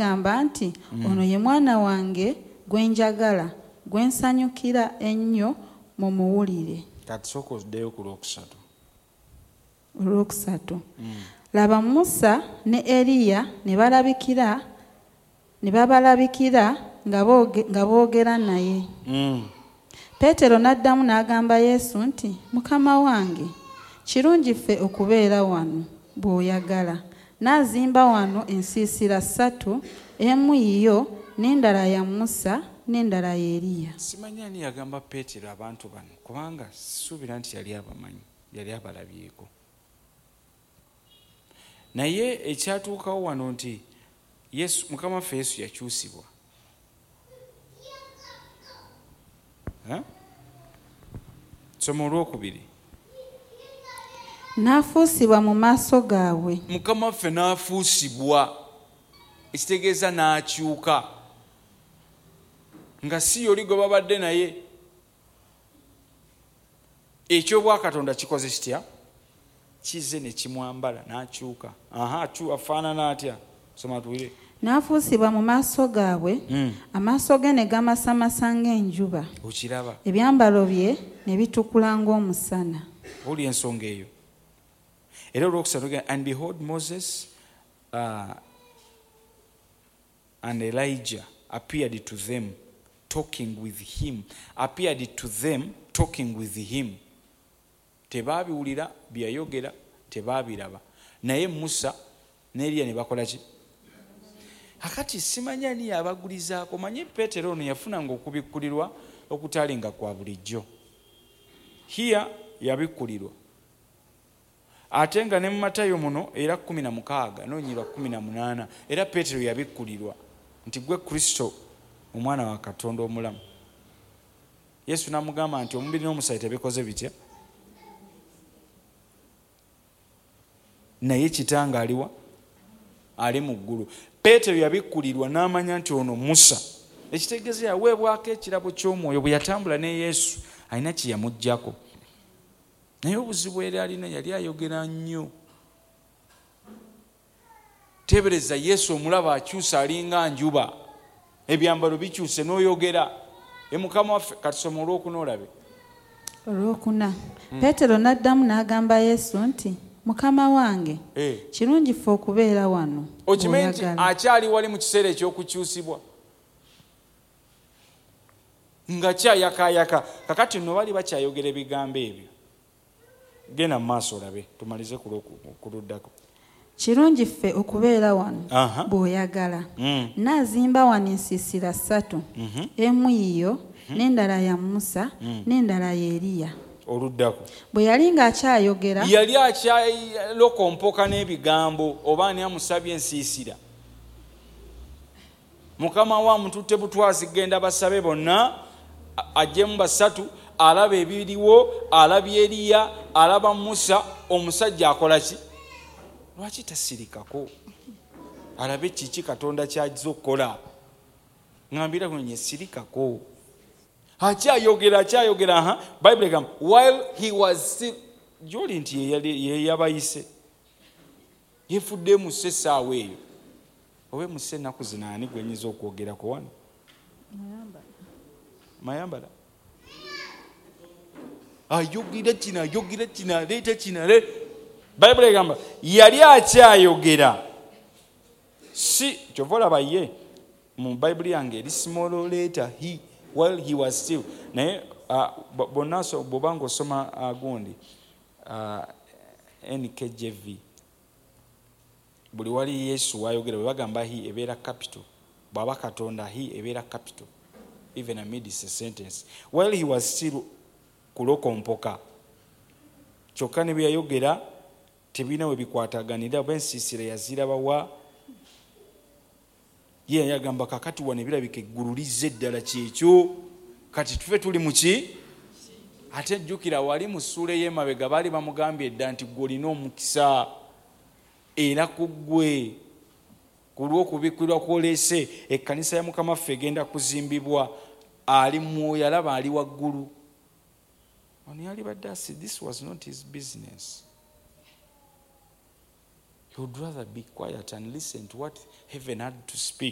n'aligamba nti ono ye mwana wange gwe njagala gwe nsanyukira ennyo mumuwulire. Kati sooka oddeyo ku olwokusatu. Laba Musa ne Eriya ne babalabikira nga boogera naye. Peetero n'addamu n'agamba Yesu nti, Mukama wange, kirungi ffe okubeera wano bw'oyagala. N'azimba wano ensiisira 3, emu yiyo n'endala ya Musa n'endala ya Eriya. Simanyi ani yagamba Peetero abantu bano kubanga sisuubira nti yali abamanyi, yali abalabyeko. Naye ekyatuukawo wano nti Mukama waffe Yesu yakyusibwa. Soma olwokubiri. N'afuusibwa mu maaso gaabwe. Mukama waffe n'afuusibwa, ekitegeeza n'akyuka, nga si yoli gwe babadde naye. Ekyobwakatonda kikoze kitya? Kize ne kimwambala n'akyuka. Afaanana atya? Soma tuwire. N'afuusibwa mu maaso gaabwe, amaaso ge ne gamasamasa ng'enjuba. Okiraba? Ebyambalo bye ne bitukula ng'omusana. Oli ensonga eyo. Era olwokusatu, and behold, Moses and Elijah appeared to them talking with him. Tebaabiwulira byayogera, tebaabiraba. Naye Musa ne Eriya ne bakola ki? Akati simanyi ani yabagulizaako. Manyi Peetero ono yafunanga okubikkulirwa okutalinga kwa bulijjo. Hiya yabikkulirwa. Ate nga ne mu Matayo muno era 16 n'onyirwa 18 era Peetero yabikkulirwa nti gwe Kristo omwana wa Katonda omulamu. Yesu n'amugamba nti omubiri n'omusaayi tebikoze bitya? Naye kitanga aliwa? Ali mu ggulu. Peetero yabikkulirwa n'amanya nti ono Musa. Ekitegeeza yaweebwako ekirabo ky'omwoyo bwe yatambula ne Yesu, alina kye yamuggyako. Naye obuzibu eri alina yali ayogera nnyo. Teebereza Yesu omulaba akyusa alinga njuba. Ebyambalo bikyuse n'oyogera. Mukama waffe katusoma olwokuna olabe. Olwokuna. Peetero n'addamu n'agamba Yesu nti, Mukama wange, kirungi ffe okubeera wano. Okimanyi nti akyali wali mu kiseera eky'okukyusibwa nga kyayakayaka. Kakati nno bali bakyayogera ebigambo ebyo. Genda mu maaso olabe tumalize kuluddako. Kirungi ffe okubeera wano bw'oyagala. N'azimba wano ensiisira 3, emu yiyo n'endala ya Musa n'endala ya Eriya. Oluddako. Bwe yali ng'akyayogera, yali akyalokompoka n'ebigambo oba ani amusabye ensiisira. Mukama wa mututte butwazi, genda basabe bonna, ajjemu 3, alaba ebiriwo, alabye Eriya, alaba Musa. Omusajja akola ki? Lwaki tasirikako? Alabe kiki Katonda ky'ajja okukola. Ngambira kunye sirikako. Akyayogera. Bible egamba while he was still, joli nti ye yabayise. Yefudde Musa essaawa eyo. Owe Musa ennaku zino ani gwenyiza okwogerako wano? Mayambala. Ayogera kino, aleeta kino. Bible egamba yali akyayogera. Si kyova olaba ye mu Bible yange eri small letter he, while he was still. Naye bonna bw'obanga osoma gundi NKJV, buli wali Yesu wayogera bwe bagamba he ebeera capital, bw'aba Katonda he ebeera capital, even amidst a sentence. While he was still kulokompoka, kyokka ne bye yayogera tebina we bikwataganira. Oba ensiisira yaziraba wa? Ye yagamba kakati wano ebirabika eggulu lizze ddala kyekyo, kati tufe tuli mu ki? Ate jjukira wali mu ssuula ey'emabega baali bamugambye edda nti gwe olina omukisa era ku ggwe ku lw'okubikkirwa kw'oleese ekkanisa ya Mukama waffe egenda kuzimbibwa. Ali mwoyo, alaba ali waggulu. Ono yali badde asi, this was not his business. He would rather be quiet and listen to what heaven had to speak.